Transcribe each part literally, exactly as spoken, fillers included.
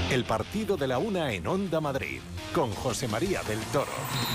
El partido de la una en Onda Madrid, con José María del Toro.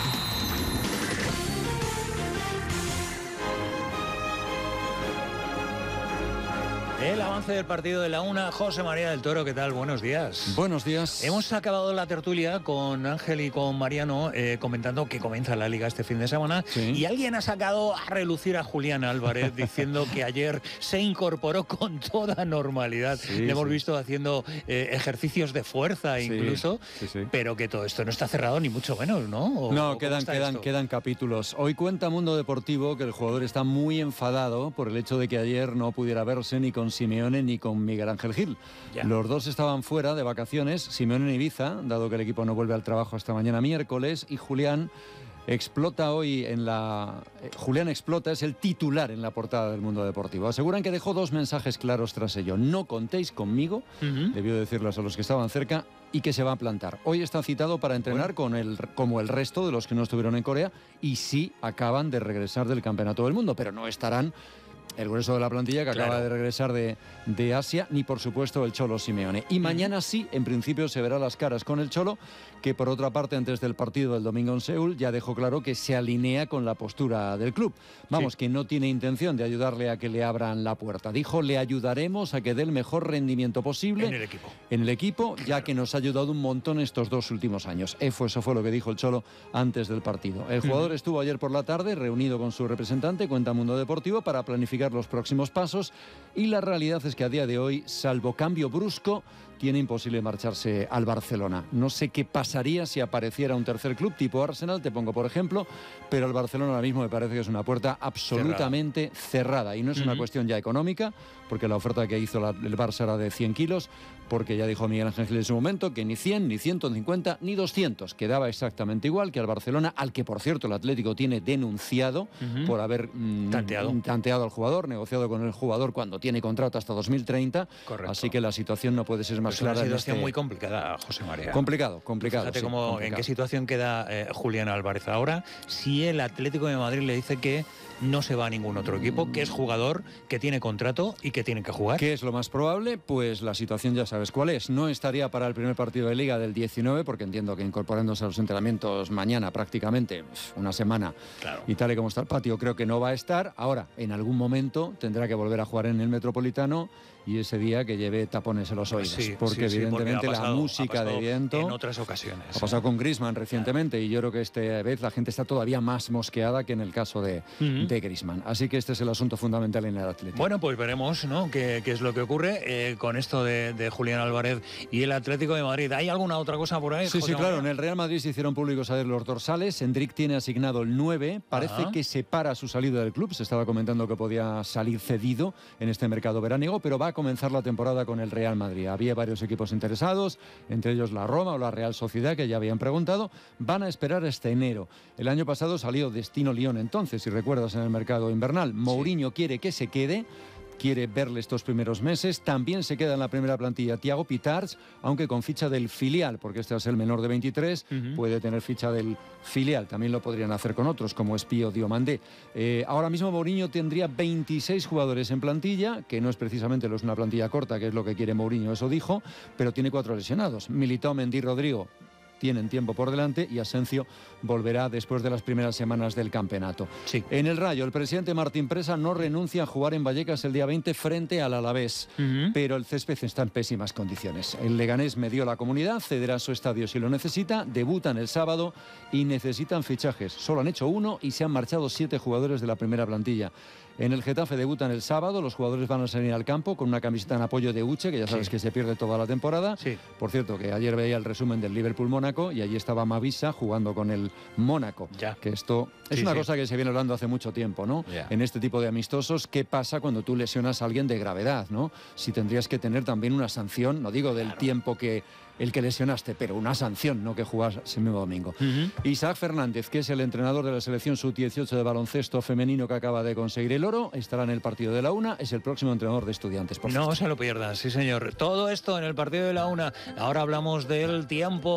El avance del partido de la una, José María del Toro, ¿qué tal? Buenos días. Buenos días. Hemos acabado la tertulia con Ángel y con Mariano eh, comentando que comienza la Liga este fin de semana, sí. Y alguien ha sacado a relucir a Julián Álvarez diciendo que ayer se incorporó con toda normalidad. Sí, Le hemos sí. visto haciendo eh, ejercicios de fuerza incluso, sí, sí, sí. pero que todo esto no está cerrado ni mucho menos, ¿no? ¿O, no, o quedan, quedan, quedan capítulos. Hoy cuenta Mundo Deportivo que el jugador está muy enfadado por el hecho de que ayer no pudiera verse ni con Simeone ni con Miguel Ángel Gil. Ya. Los dos estaban fuera de vacaciones, Simeone en Ibiza, dado que el equipo no vuelve al trabajo hasta mañana miércoles, y Julián explota hoy en la... Eh, Julián explota, es el titular en la portada del Mundo Deportivo. Aseguran que dejó dos mensajes claros tras ello. No contéis conmigo, uh-huh. debió decirlos a los que estaban cerca, y que se va a plantar. Hoy está citado para entrenar bueno. con el, como el resto de los que no estuvieron en Corea, y sí acaban de regresar del Campeonato del Mundo, pero no estarán el grueso de la plantilla que claro. acaba de regresar de, de Asia, ni por supuesto el Cholo Simeone. Y mañana sí, en principio, se verá las caras con el Cholo, que por otra parte, antes del partido del domingo en Seúl, ya dejó claro que se alinea con la postura del club. Vamos, sí. que no tiene intención de ayudarle a que le abran la puerta. Dijo, le ayudaremos a que dé el mejor rendimiento posible en el equipo, en el equipo ya claro. que nos ha ayudado un montón estos dos últimos años. Eso, eso fue lo que dijo el Cholo antes del partido. El jugador uh-huh. estuvo ayer por la tarde reunido con su representante, cuenta Mundo Deportivo, para planificar los próximos pasos, y la realidad es que a día de hoy, salvo cambio brusco, tiene imposible marcharse al Barcelona. No sé qué pasaría si apareciera un tercer club tipo Arsenal, te pongo por ejemplo, pero el Barcelona ahora mismo me parece que es una puerta absolutamente cerrada, cerrada. Y no es uh-huh. una cuestión ya económica, porque la oferta que hizo la, el Barça era de cien kilos, porque ya dijo Miguel Ángel Gil en su momento que ni cien, ni ciento cincuenta, ni doscientos. Quedaba exactamente igual que al Barcelona, al que por cierto el Atlético tiene denunciado uh-huh. por haber mmm, tanteado. tanteado al jugador, negociado con el jugador cuando tiene contrato hasta dos mil treinta. Correcto. Así que la situación no puede ser más es clara. Es una situación este... muy complicada, José María. Complicado, complicado. Fíjate sí, cómo, complicado. en qué situación queda eh, Julián Álvarez ahora, si el Atlético de Madrid le dice que no se va a ningún otro equipo, que es jugador, que tiene contrato y que tiene que jugar. ¿Qué es lo más probable? Pues la situación ya sabes cuál es. No estaría para el primer partido de Liga del diecinueve, porque entiendo que incorporándose a los entrenamientos mañana prácticamente, una semana, claro. y tal y como está el patio, creo que no va a estar. Ahora, en algún momento tendrá que volver a jugar en el Metropolitano, y ese día que lleve tapones en los oídos, sí, porque sí, evidentemente sí, porque pasado, la música de viento en otras ocasiones ha pasado con Griezmann recientemente, claro. y yo creo que esta vez la gente está todavía más mosqueada que en el caso de, uh-huh. de Griezmann. Así que este es el asunto fundamental en el Atlético. Bueno, pues veremos, ¿no?, qué, qué es lo que ocurre eh, con esto de, de Julián Álvarez y el Atlético de Madrid. ¿Hay alguna otra cosa por ahí? Sí, José sí, claro. María? En el Real Madrid se hicieron públicos ayer los dorsales. Endrick tiene asignado el nueve. Parece Ajá. que se para su salida del club. Se estaba comentando que podía salir cedido en este mercado veraniego, pero va a comenzar la temporada con el Real Madrid. Había varios equipos interesados, entre ellos la Roma o la Real Sociedad, que ya habían preguntado. Van a esperar hasta enero. El año pasado salió Destino Lyon entonces, si recuerdas, en el mercado invernal. Mourinho sí. quiere que se quede, quiere verle estos primeros meses. También se queda en la primera plantilla Thiago Pitarch, aunque con ficha del filial, porque este es el menor de veintitrés, uh-huh. puede tener ficha del filial. También lo podrían hacer con otros, como Espío Diomandé. Eh, ahora mismo Mourinho tendría veintiséis jugadores en plantilla, que no es precisamente una plantilla corta, que es lo que quiere Mourinho, eso dijo, pero tiene cuatro lesionados. Militao, Mendy, Rodrigo tienen tiempo por delante, y Asensio volverá después de las primeras semanas del campeonato. Sí. En el Rayo, el presidente Martín Presa no renuncia a jugar en Vallecas el día veinte frente al Alavés, uh-huh. pero el césped está en pésimas condiciones. El Leganés medió la comunidad, cederá su estadio si lo necesita, debutan el sábado y necesitan fichajes. Solo han hecho uno y se han marchado siete jugadores de la primera plantilla. En el Getafe debutan el sábado, los jugadores van a salir al campo con una camiseta en apoyo de Uche, que ya sabes sí. que se pierde toda la temporada. Sí. Por cierto, que ayer veía el resumen del Liverpool-Mónaco y allí estaba Mavisa jugando con el Mónaco. Ya. Que esto es sí, una sí. cosa que se viene hablando hace mucho tiempo, ¿no? Ya. En este tipo de amistosos, ¿qué pasa cuando tú lesionas a alguien de gravedad, ¿no? Si tendrías que tener también una sanción, no digo del claro. tiempo que el que lesionaste, pero una sanción, no que jugas ese mismo domingo. Uh-huh. Isaac Fernández, que es el entrenador de la selección sub dieciocho de baloncesto femenino que acaba de conseguir el oro, estará en el partido de la una, es el próximo entrenador de Estudiantes. Por no se lo pierdan, sí señor. Todo esto en el partido de la una. Ahora hablamos del tiempo.